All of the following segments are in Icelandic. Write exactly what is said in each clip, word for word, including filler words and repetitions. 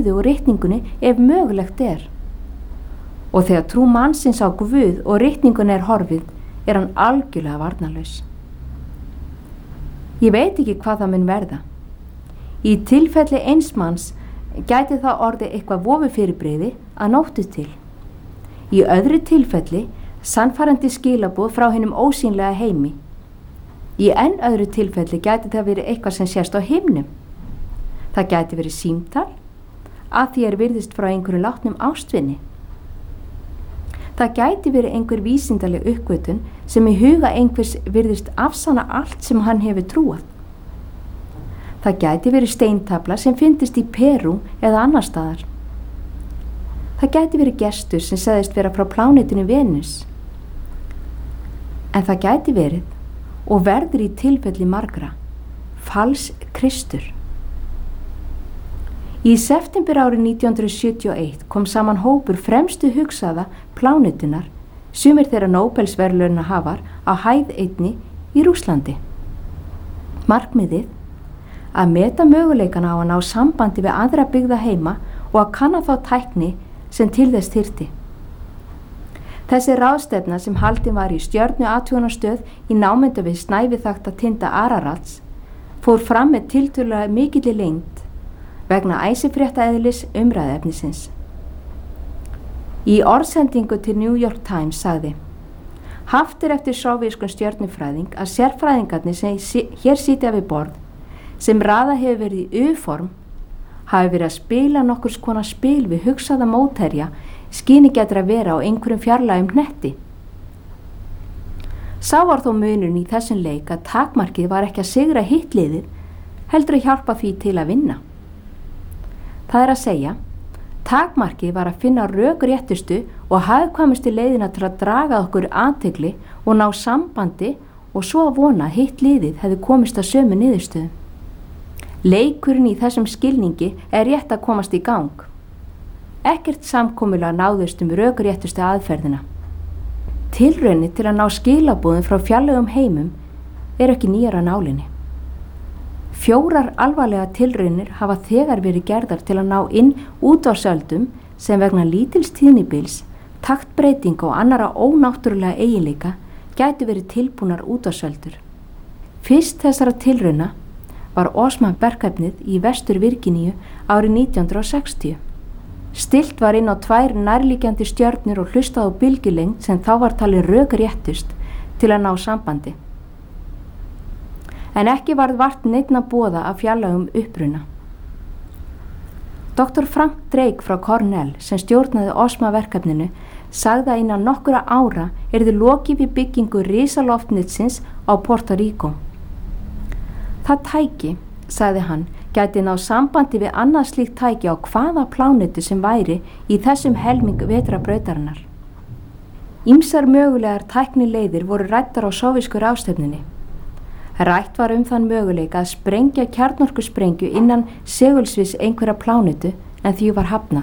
Guði og ritningunni ef mögulegt er. Og þegar trú mannsins á Guð og ritningunni er horfið, er hann algjörlega varnarlaus. Ég veit ekki hvað það mun verða. Í tilfelli eins manns gæti það orðið eitthvað vofufyrirbrigði að nóttu til. Í öðru tilfelli sannfærandi skilaboð frá hinum ósýnlega heimi. Í enn öðru tilfelli gæti það verið eitthvað sem sést á himnum. Það gæti verið símtal, að því er virðist frá einhverju látnum ástvinni. Það gæti verið einhver vísindaleg uppgötvun sem í huga einhvers virðist afsanna allt sem hann hefur trúað. Það gæti verið steintafla sem fyndist í Perú eða annar staðar. Það gæti verið gestur sem segðist vera frá plánetinu Venus. En það gæti verið, og verður í tilfelli margra, fals Kristur. Í september árið nítján hundruð sjötíu og eitt kom saman hópur fremstu hugsaða plánetunar, sumir þeirra Nóbelsverðlauna hafar á hæð einni í Rússlandi. Markmiðið að meta möguleikana á að ná sambandi við aðra byggða heima og að kanna þá tækni sem til þess þyrfti. Þessi ráðstefna sem haldin var í stjörnuathugunarstöð í námynda við snæviþakta tinda Ararats fór fram með tiltölulega mikilli lengd vegna æsifréttaeðlis umræðuefnisins. Í orðsendingu til New York Times sagði: Haft er eftir sovéskun stjörnufræðing að sérfræðingarnir sem hér sitja við borð, sem raða hefur verið í U-form, hafi verið að spila nokkurs konar spil við hugsaða mótherja skyni getur að vera á einhverjum fjarlægum hnetti. Sá var þó munurinn í þessum leik að takmarkið var ekki að sigra hitt liðið, heldur að hjálpa því til að vinna. Það er að segja, takmarkið var að finna rökréttustu og hagkvæmustu leiðina til að draga okkur athygli og ná sambandi og svo að vona að hitt liðið hefði komist að sömu niðurstöðum. Leikurinn í þessum skilningi er rétt að komast í gang. Ekkert samkomulag náðust um rökréttustu aðferðina. Tilraunir til að ná skilaboðum frá fjarlægum heimum er ekki nýjar að nálinni. Fjórar alvarlega tilraunir hafa þegar verið gerðar til að ná inn útvarpsöldum sem vegna lítils tíðnibils, taktbreytinga og annara ónáttúrulega eiginleika gætu verið tilbúnar útvarpsöldur. Fyrst þessara tilrauna var Osman-verkefnið í Vestur Virginíu árið nítján hundruð sextíu. Stillt var inn á tvær nærliggjandi stjörnur og hlustað á bylgjulengd sem þá var talið rökréttust til að ná sambandi. En ekki varð vart neinna boða af fjarlægum uppruna. doktor Frank Drake frá Cornell, sem stjórnaði Osman-verkefninu, sagði að innan nokkura ára yrði lokið við byggingu risaloftnetsins á Puerto Rico. Það tæki, sagði hann, gæti ná sambandi við annað slíkt tæki á hvaða plánetu sem væri í þessum helming vetrarbrautarinnar. Ýmsar mögulegar tæknileiðir voru ræddar á sovéskú ráðstefnunni. Rætt var um þann möguleika að sprengja kjarnorkusprengju innan segulsviðs einhverja plánetu en því var hafnað.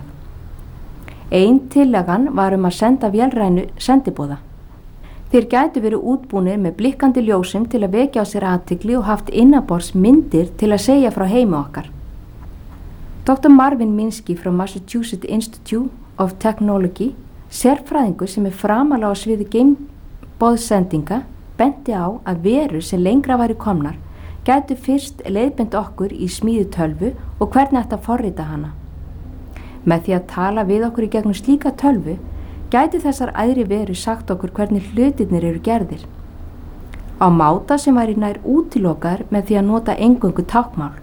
Ein tillagan var um að senda vélrænu sendiboða. Þeir gætu verið útbúnir með blikkandi ljósum til að vekja á sér athygli og haft innanborðs myndir til að segja frá heimi okkar. doktor Marvin Minsky frá Massachusetts Institute of Technology, sérfræðingur sem er framalega á sviði geimboðsendinga, benti á að verur sem lengra væri komnar gætu fyrst leiðbeint okkur í smíði tölvu og hvernig ætti að forrita hana. Með því að tala við okkur í gegnum slíka tölvu gæti þessar æðri veru sagt okkur hvernig hlutirnir eru gerðir. Á máta sem væri nær útilokaður með því að nota eingöngu táknmál.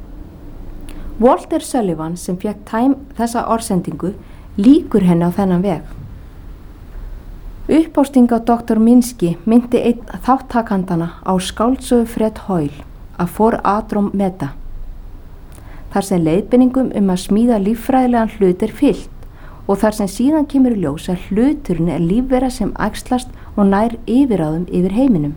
Walter Sullivan, sem fékk Time þessa orðsendingu, líkur henni á þennan veg. Uppásting á doktor Minsky myndi einn þáttakandana á skáldsögu Fred Hoyle að For Andromeda. Þar sem leiðbeiningum um að smíða líffræðilegan hlut er fylgt og þar sem síðan kemur í ljós að hluturinn er lífvera sem æxlast og nær yfirráðum yfir heiminum.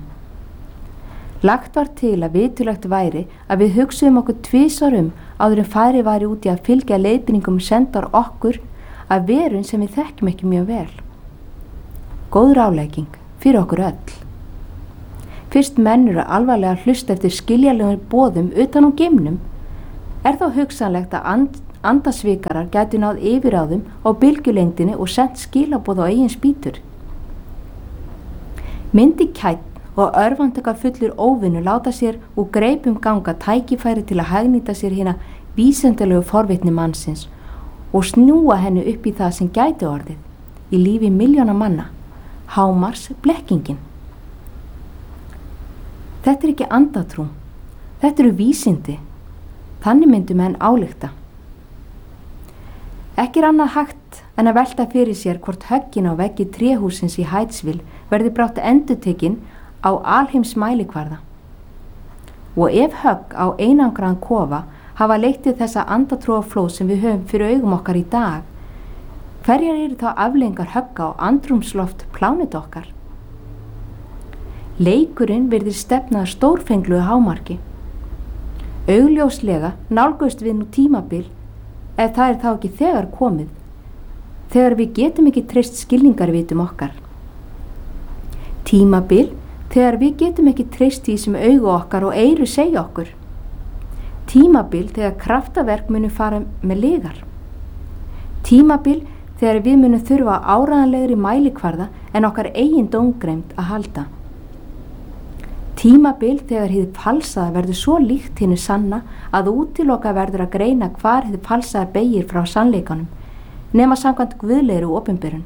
Lagt var til að vitulegt væri að við hugsuðum okkur tvisvar um áður en færi væri út í að fylgja leiðbeiningum sendar okkur af verum sem við þekkjum ekki mjög vel. Góð ráðlegging fyrir okkur öll. Fyrst menn eru alvarlega að hlusta eftir skiljanlegum boðum utan á geimnum, er þá hugsanlegt að and, andasvikarar gætu náð yfiráðum á bylgjulengdinni og sent skilaboð á eigin spýtur. Myndi kætt og örvantaka fullur óvinnu láta sér úr greipum ganga tækifæri til að hagnýta sér hina vísindalegu forvitni mannsins og snúa henni upp í það sem gæti orðið í lífi milljóna manna, hámars blekkingin. Þetta er ekki andatrú, þetta eru vísindi, þannig myndu menn álykta. Ekki er annað hægt en að velta fyrir sér hvort höggin á veggi tréhúsins í Hydesville verði brátt endurtekin á alheimsmælikvarða. Og ef högg á einangraðan kofa hafa leitt til þessa andatrúarflóð sem við höfum fyrir augum okkar í dag, hverjar eru þá afleiðingar högga á andrúmsloft plánetu okkar? Leikurinn virðist stefna að stórfenglugu hámarki. Augljóslega nálgast við nú tímabil ef það er þá ekki þegar komið, þegar við getum ekki treyst skilningarvitum okkar. Tímabil þegar við getum ekki treyst því sem augu okkar og eyru segja okkur. Tímabil þegar kraftaverk munu fara með lygar. Tímabil þegar við munum þurfa áreiðanlegri mælikvarða en okkar eigin dómgreind að halda. Tímabil þegar hið falsaða verður svo líkt hinu sanna að útiloka verður að greina hvar hið falsaða beygir frá sannleikanum, nema samkvæmt guðlegri opinberun.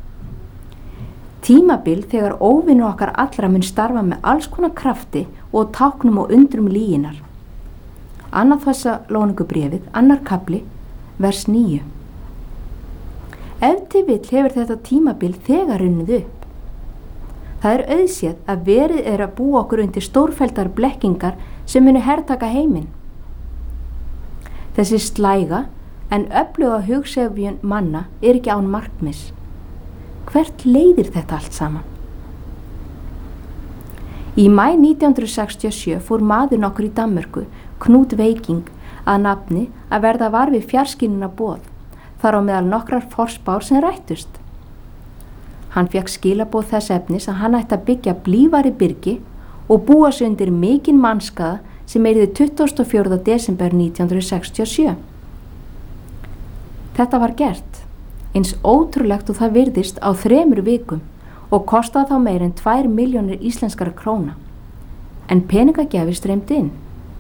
Tímabil þegar óvinur okkar allra mun starfa með alls konar krafti og táknum og undrum lyginnar. Annað Þessalóníkubréfið, annar kafli, vers níu. Ef til vill hefur þetta tímabil þegar runnið upp. Það er auðséð að verið er að búa okkur undir stórfelldar blekkingar sem muni hertaka heiminn. Þessi slæga en öfluga hugsefjun manna er ekki án markmiss. Hvert leiðir þetta allt saman? Í maí nítján hundruð sextíu og sjö fór maður nokkur í Danmörku, Knut Veiking, að nafni að verða var við fjarskynjuna boð, þar á meðal nokkrar forspár sem rættust. Hann fekk skilaboð þess efnis að hann ætti að byggja blífari byrgi og búa sig undir mikinn mannskaða sem yrði tuttugasta og fjórða desember nítján hundruð sextíu og sjö. Þetta var gert, eins ótrúlegt og það virðist á þremur vikum og kostaði þá meir en tvær milljónir íslenskara króna, en peningagjafi streymdi inn.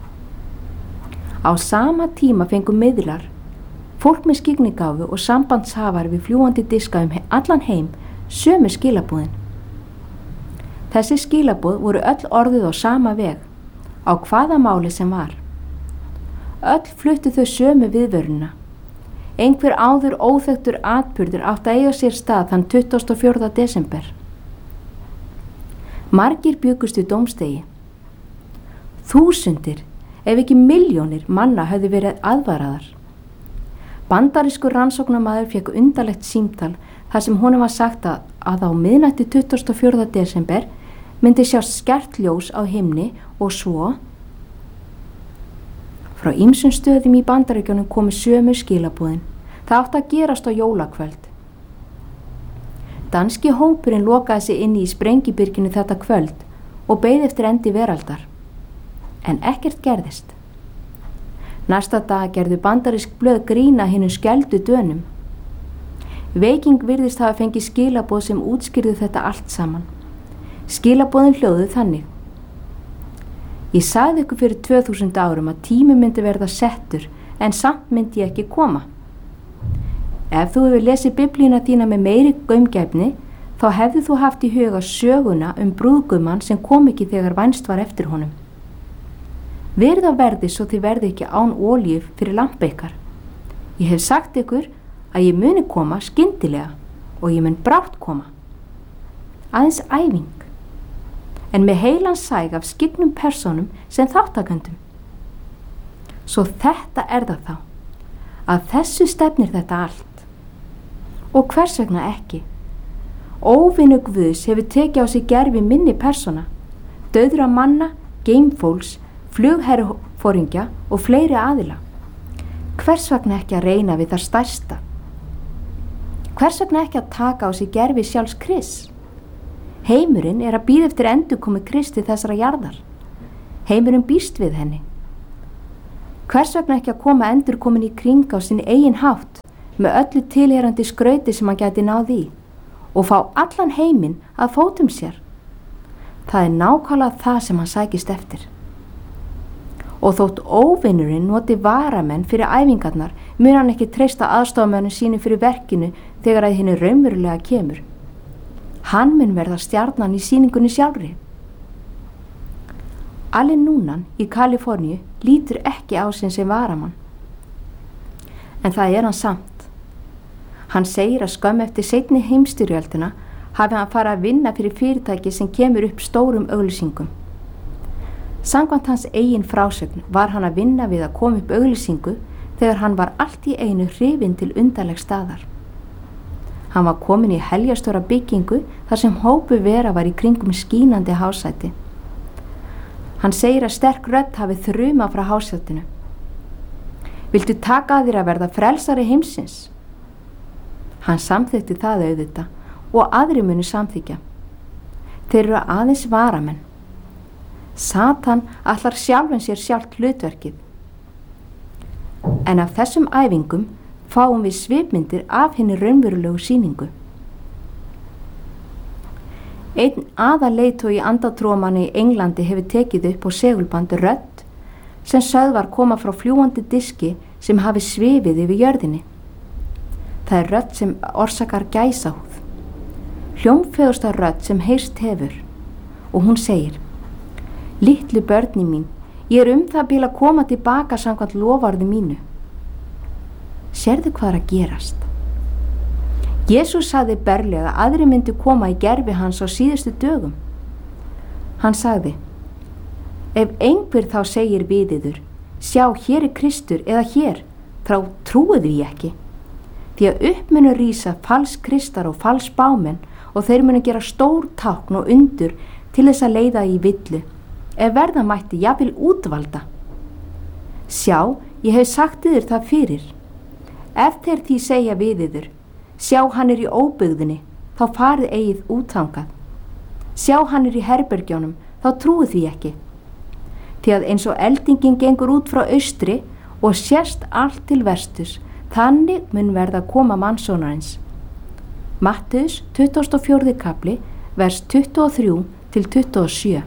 Á sama tíma fengu miðlar, fólk með skyggnigáfu og sambandshafar við fljúgandi diska um allan heim sömu skilabúðin. Þessi skilabúð voru öll orðuð á sama veg, á hvaða máli sem var. Öll fluttu þau sömu viðvöruna. Einhver áður óþekktur atburður átti að eiga sér stað þann tuttugasta og fjórða desember. Margir bjuggust við dómstegi. Þúsundir, ef ekki milljónir manna höfðu verið aðvaraðar. Bandarískur rannsóknarmaður fékk undarlegt símtal þar sem honum var sagt að, að á miðnætti tuttugasta og fjórða desember myndi sjást skært ljós á himni og svo frá ýmsum stöðum í Bandaríkjunum komi sömu skilabúðin. Það átti að gerast á jólakvöld. Danski hópurinn lokaði sig inni í sprengibyrginu þetta kvöld og beið eftir endi veraldar. En ekkert gerðist. Næsta dag gerðu bandarísk blöð grína hinum skældu dönum. Veiking virðist hafa fengið skilaboð sem útskýrðu þetta allt saman. Skilaboðin hljóðuðu þannig. Ég sagði ykkur fyrir tvö þúsund árum að tími myndi verða settur en samt myndi ég ekki koma. Ef þú hefur lesið biblíuna þína með meiri gaumgæfni þá hefði þú haft í huga söguna um brúðgumann sem kom ekki þegar vænst var eftir honum. Verið á verði svo þið verði ekki án olíu fyrir lampa ykkar. Ég hef sagt ykkur að ég muni koma skyndilega og ég mun brátt koma. Aðeins æfing, en með heilan sæg af skyggnum persónum sem þáttakendum. Svo þetta er það þá, að þessu stefnir þetta allt. Og hvers vegna ekki? Óvinur Guðs hefur tekið á sig gervi minni persóna, dauðra manna, geimfólks, flugherrforingja og fleiri aðila. Hvers vegna ekki að reyna við það stærsta? Hvers vegna ekki að taka á sig gervi sjálfs Krists? Heimurinn er að bíða eftir endurkomu Kristi þessara jarðar. Heimurinn býst við henni. Hvers vegna ekki að koma endurkomin í kring á sinni eigin hátt með öllu tilheyrandi skrauti sem hann gæti náð í og fá allan heiminn að fótum sér? Það er nákvæmlega það sem hann sækist eftir. Og þótt óvinurinn noti varamenn fyrir æfingarnar, mun hann ekki treysta aðstofamönnum sínu fyrir verkinu þegar að henni raunverulega kemur. Hann mun verða stjarnan í sýningunni sjálfri. Allen Noonan í Kaliforníu lítur ekki á sig sem varamann. En það er hann samt. Hann segir að skömmu eftir seinni heimsstyrjöldina hafi hann farið að vinna fyrir fyrirtæki sem kemur upp stórum auglýsingum. Samkvæmt hans eigin frásögn var hann að vinna við að koma upp auglýsingu þegar hann var allt í einu hrifinn til undarleg staðar. Hann var komin í heljarstóra byggingu þar sem hópu vera var í kringum skínandi hásæti. Hann segir að sterk rödd hafi þrumað frá hásætinu. Viltu taka að þér að verða frelsari heimsins? Hann samþykkti það auðvitað og aðri munu samþykja. Þeir eru aðeins varamenn. Satan ætlar sjálfan sér sjálft hlutverkið. En af þessum æfingum fáum við svipmyndir af henni raunverulegu sýningu. Einn aðaleiðtogi andatrúamanna í Englandi hefur tekið upp á segulband rödd sem sögð var koma frá fljúgandi diski sem hafi svifið yfir jörðinni. Það er rödd sem orsakar gæsahúð. Hljómfegursta rödd sem heyrst hefur og hún segir: Litlu börni mín, ég er um það bil að koma tilbaka samkvæmt loforði mínu. Sérðu hvað er að gerast? Jesús sagði berlega að aðri myndu koma í gervi hans á síðustu dögum. Hann sagði: Ef einhver þá segir við yður, sjá hér er Kristur eða hér, þá trúið því ekki. Því að upp munu rísa falskristar og falsbámenn og þeir munu gera stór tákn og undur til þess að leiða í villu, ef verða mætti jafnvel útvalda. Sjá, ég hef sagt yður það fyrir. Ef þeir því segja við yður, sjá hann er í óbyggðinni, þá farið eigið útþangað. Sjá hann er í herbergjónum, þá trúið því ekki. Því að eins og eldingin gengur út frá austri og sést allt til vestus, þannig mun verða að koma mannssonarins. Mattheus tuttugasta og fjórði kafli, vers tuttugu og þrjú til tuttugu og sjö.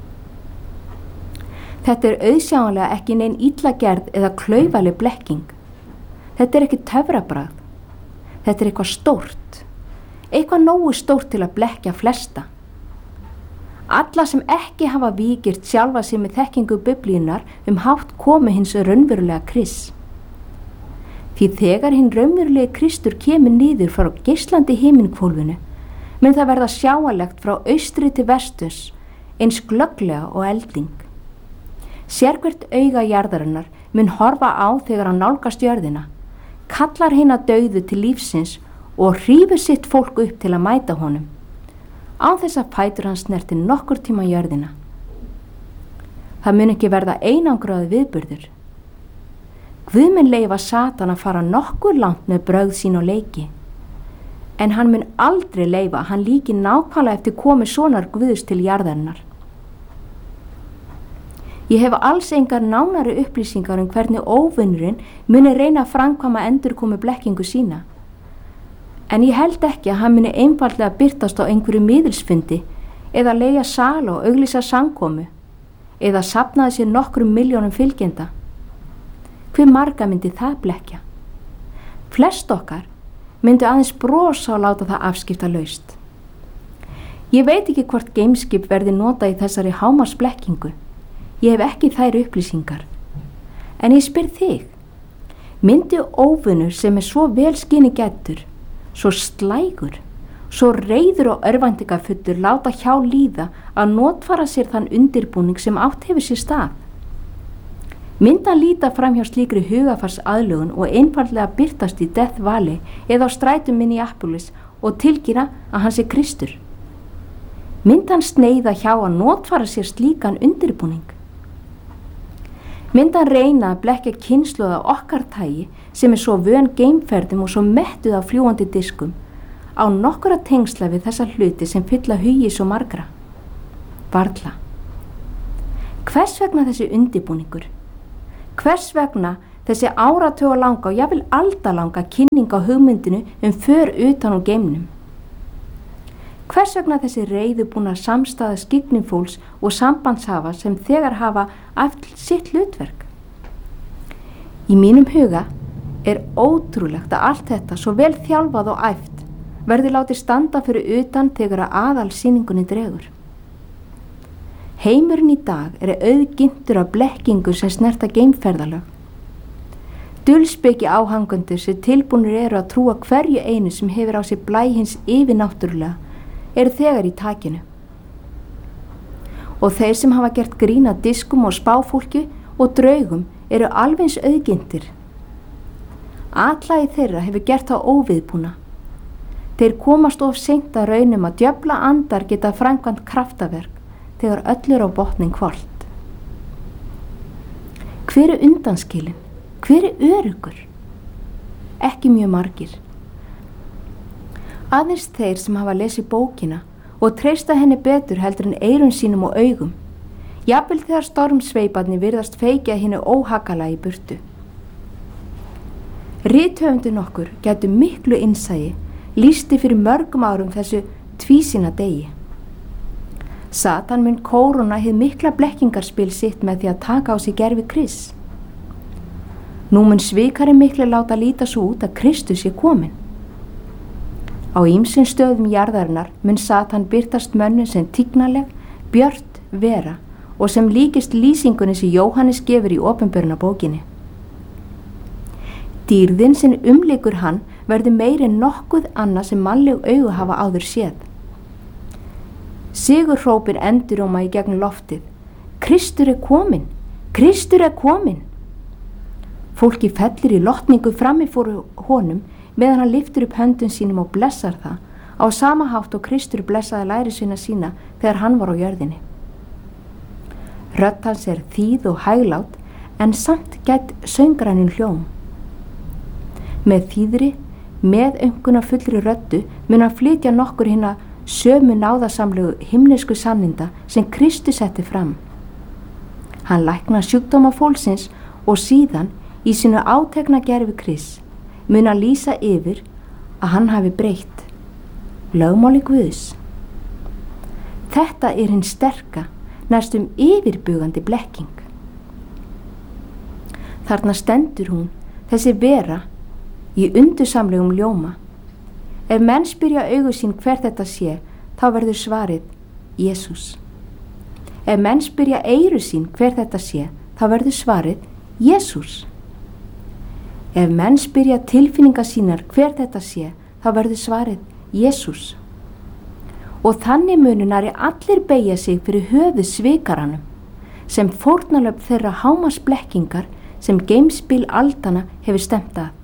Þetta er auðsjáanlega ekki nein illa gerð eða klaufaleg blekking. Þetta er ekki töfrabragð. Þetta er eitthvað stórt. Eitthvað nógu stórt til að blekkja flesta. Alla sem ekki hafa vígirt sjálfa sig með þekkingu biblíunnar um hátt komu hins raunverulega Krists. Því þegar hinn raunverulegi Kristur kemur niður frá geislandi himinkvolfinu, mun það verða sjáanlegt frá austri til vesturs, eins glögglega og elding. Sérhvert auga jarðarinnar mun horfa á þegar hann nálgast jörðina, kallar hina dauðu til lífsins og hrífur sitt fólk upp til að mæta honum, án þess að fætur hans snerti nokkur tíma jörðina. Það mun ekki verða einangraði viðburður. Guð mun leyfa Satan að fara nokkur langt með brögð sín og leiki, en hann mun aldrei leyfa að hann líki nákvæmlega eftir komi sonar Guðs til jarðarinnar. Ég hef alls engar nánari upplýsingar um hvernig óvinnurinn muni reyna að framkvæma endurkomu blekkingu sína. En ég held ekki að hann muni einfaldlega birtast á einhverju miðilsfundi eða leigja sal og auglýsa samkomu eða safnaði sér nokkrum milljónum fylgjenda. Hve marga myndi það blekkja? Flest okkar myndi aðeins brosa og láta það afskipta laust. Ég veit ekki hvort gameskip verði notað í þessari hámarsblekkingu. Ég hef ekki þær upplýsingar. En ég spyr þig, myndi óvinnur sem er svo vel skyni gæddur, svo slægur, svo reiður og örvæntingafullur láta hjá líða að notfara sér þann undirbúning sem átt hefur sér stað? Myndi hann líta fram hjá slíkri hugafars aðlögun og einfaldlega birtast í Death Valley eða á strætum Minneapolis og tilkynna að hann sé Kristur? Myndi hann sneiða hjá að notfara sér slíkan undirbúning? Myndi hann reyna að blekkja kynslóð af okkar tagi sem er svo vön geimferðum og svo mettuð af fljúgandi diskum á nokkura tengsla við þessa hluti sem fylla hugi svo margra? Varla. Hvers vegna þessi undirbúningur? Hvers vegna þessi áratuga langa og jafnvel aldalanga kynning á hugmyndinu um för utan úr geimnum? Hvers vegna þessi reiðubúna samstæða skyggnifólks og sambandshafa sem þegar hafa æft sitt hlutverk? Í mínum huga er ótrúlegt að allt þetta svo vel þjálfað og æft verði látið standa fyrir utan þegar að aðalsýningunni dregur. Heimurinn í dag er auðgintur af blekkingu sem snerta geimferðalög. Dulspeki áhangundur sem tilbúnir eru að trúa hverju einu sem hefur á sig blæ hins yfirnáttúrulega eru þegar í takinu. Og þeir sem hafa gert grín að diskum og spáfólki og draugum eru alveg eins auðgintir. Atlagi þeirra hefur gert það óviðbúna. Þeir komast of seint að raunum að djöfla andar geta framkvæmt kraftaverk þegar öll er á botnin hvolft. Hver er undanskilinn? Hver er öruggur? Ekki mjög margir. Aðeins þeir sem hafa lesið bókina og treysta henni betur heldur en eyrun sínum og augum, jafnvel þegar stormsveiparnir virðast feikja henni óhagala í burtu. Rithöfundin okkur gætu miklu innsæi lýsti fyrir mörgum árum þessu tvísýna degi. Satan mun kóróna hið mikla blekkingarspil sitt með því að taka á sig gervi Krists. Nú mun svikari miklu láta líta svo út að Kristus sé kominn. Á ýmsum stöðum jarðarinnar mun Satan birtast mönnum sem tignaleg, björt vera og sem líkist lýsingunni sem Jóhannes gefur í opinberunarbókinni. Dýrðin sem umlykur hann verður meiri en nokkuð annað sem mannleg augu hafa áður séð. Sigurhrópin enduróma í gegnum loftið. Kristur er kominn! Kristur er kominn! Fólki fellir í lotningu frammi fóru honum meðan hann lyftir upp höndum sínum og blessar það á sama hátt og Kristur blessaði lærisveina sína þegar hann var á jörðinni. Rödd hans er þýð og hæglát en samt gætt söngraninn hljóm. Með þýðri, með önguna fullri röddu mun hann flytja nokkur hinna sömu náðasamlegu himnesku sanninda sem Kristus setti fram. Hann læknar sjúkdóma fólksins og síðan í sínu átekna gervi Krists mun að lýsa yfir að hann hafi breytt lögmáli Guðs. Þetta er hinn sterka, næstum yfirbugandi blekking. Þarna stendur hún, þessi vera, í undursamlegum ljóma. Ef menn spyrja augu sín hver þetta sé, þá verður svarið Jesús. Ef menn spyrja eyru sín hver þetta sé, þá verður svarið Jesús. Ef menn spyrja tilfinninga sínar hver þetta sé, þá verður svarið Jesús. Og þannig mununari allir beygja sig fyrir höfuð svikaranum, sem fórnarlöfn þeirra hámarsblekkingar sem geimspil aldana hefur stefnt að.